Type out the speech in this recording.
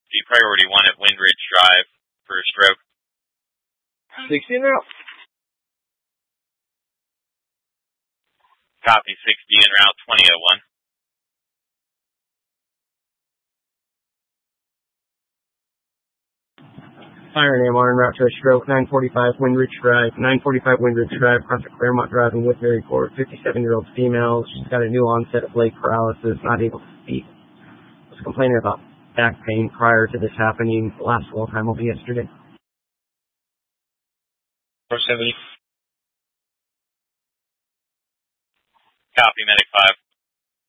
The priority 1 at Windridge Drive for a stroke. 60 and out. Copy 60 en route 2001. Fire and AMR en route to a stroke, 945 Windridge Drive, 945 Windridge Drive, across the Claremont Drive in Woodbury Court, 57-year-old female. She's got a new onset of leg paralysis, not able to speak. Was complaining about back pain prior to this happening. The last full time will be yesterday. 470. Copy, Medic 5.